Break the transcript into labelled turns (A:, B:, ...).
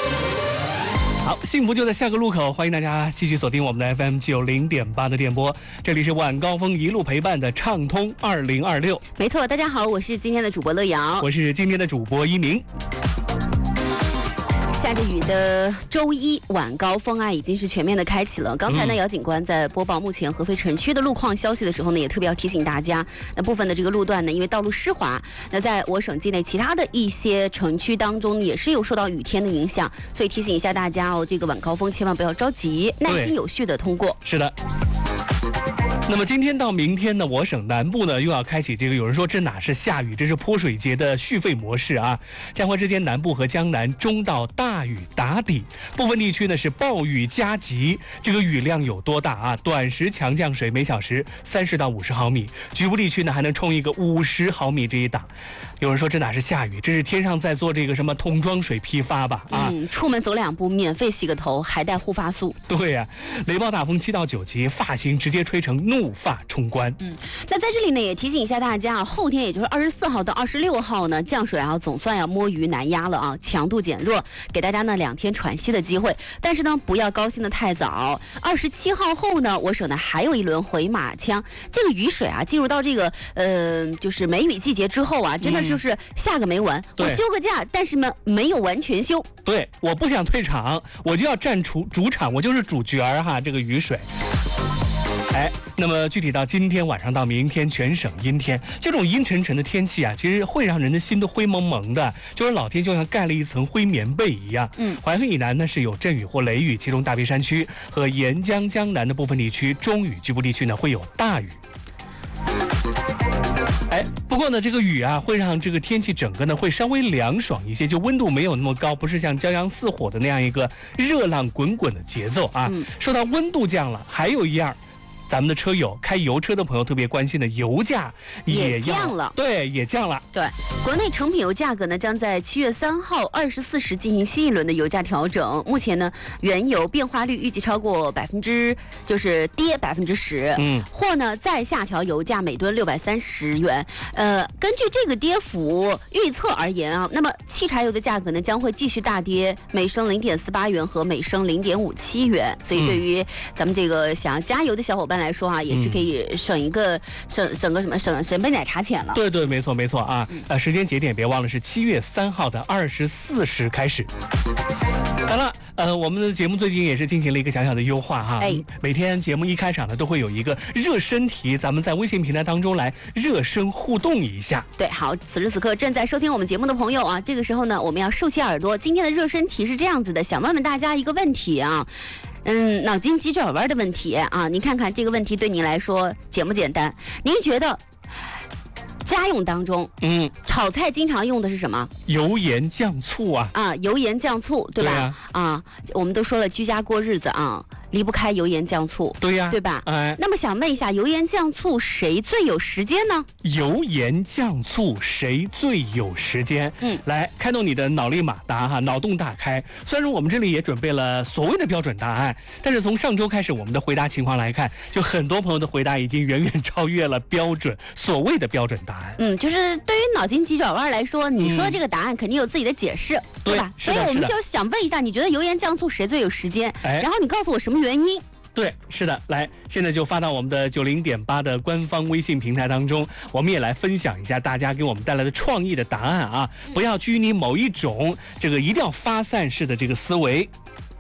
A: 好，幸福就在下个路口，欢迎大家继续锁定我们的 FM 90.8的电波，这里是晚高峰一路陪伴的畅通2026。
B: 没错，大家好，我是今天的主播乐瑶，
A: 我是今天的主播一鸣。
B: 下着雨的周一晚高峰啊，已经是全面的开启了。刚才呢，姚警官在播报目前合肥城区的路况消息的时候呢，也特别要提醒大家，那部分的这个路段呢，因为道路湿滑，那在我省境内其他的一些城区当中也是有受到雨天的影响，所以提醒一下大家哦，这个晚高峰千万不要着急，耐心有序的通过。
A: 是的。那么今天到明天呢，我省南部呢又要开启这个，有人说这哪是下雨，这是泼水节的续费模式啊。江淮之间南部和江南中到大雨打底，部分地区呢是暴雨加急，这个雨量有多大啊？短时强降水每小时30到50毫米，局部地区呢还能冲一个50毫米这一档。有人说这哪是下雨，这是天上在做这个什么桶装水批发吧？啊，
B: 出门走2步免费洗个头，还带护发素。
A: 对呀，雷暴大风7到9级，发型直接吹成怒发冲冠。
B: 那在这里呢也提醒一下大家啊，后天也就是24号到26号呢，降水啊总算要摸鱼南压了啊，强度减弱，给大家呢2天喘息的机会。但是呢不要高兴的太早，27号后呢，我省呢还有一轮回马枪。这个雨水啊进入到这个就是梅雨季节之后啊，真的就是下个没完。我休个假，但是呢没有完全休。
A: 对，我不想退场，我就要站主场，我就是主角哈。这个雨水。那么具体到今天晚上到明天全省阴天，这种阴沉沉的天气啊，其实会让人的心都灰蒙蒙的，就是老天就像盖了一层灰棉被一样。淮河以南呢是有阵雨或雷雨，其中大别山区和沿江江南的部分地区中雨，局部地区呢会有大雨。不过呢，这个雨啊，会让这个天气整个呢会稍微凉爽一些，就温度没有那么高，不是像骄阳似火的那样一个热浪滚滚的节奏啊。说到温度降了，还有一样。咱们的车友开油车的朋友特别关心的油价
B: 也降了，
A: 对，也降了。
B: 对，国内成品油价格呢将在7月3号24时进行新一轮的油价调整。目前呢，原油变化率预计超过就是跌10%，或呢再下调油价每吨630元。根据这个跌幅预测而言啊，那么汽柴油的价格呢将会继续大跌，每升0.48元和每升0.57元。所以对于咱们这个想要加油的小伙伴来说啊，也是可以省个省杯奶茶钱了。
A: 对，没错啊。时间节点别忘了是7月3号的24时开始。当然，我们的节目最近也是进行了一个小小的优化哈。每天节目一开场呢，都会有一个热身题，咱们在微信平台当中来热身互动一下。
B: 对，好，此时此刻正在收听我们节目的朋友啊，这个时候呢，我们要竖起耳朵。今天的热身题是这样子的，想问问大家一个问题啊。脑筋急转弯的问题啊，您看看这个问题对您来说简不简单？您觉得家用当中，炒菜经常用的是什么？
A: 油盐酱醋啊。
B: 油盐酱醋，对吧？我们都说了，居家过日子啊，离不开油盐酱醋。
A: 对呀，
B: 对吧？那么想问一下，油盐酱醋谁最有时间呢？
A: 油盐酱醋谁最有时间？来开动你的脑力马达哈，脑洞大开。虽然说我们这里也准备了所谓的标准答案，但是从上周开始，我们的回答情况来看，就很多朋友的回答已经远远超越了所谓的标准答案。
B: 就是对于脑筋急转弯来说，你说的这个答案肯定有自己的解释，对吧？所以我们就想问一下，你觉得油盐酱醋谁最有时间？然后你告诉我什么原因？
A: 对，是的，来，现在就发到我们的90.8的官方微信平台当中，我们也来分享一下大家给我们带来的创意的答案啊！不要拘泥某一种，这个一定要发散式的这个思维。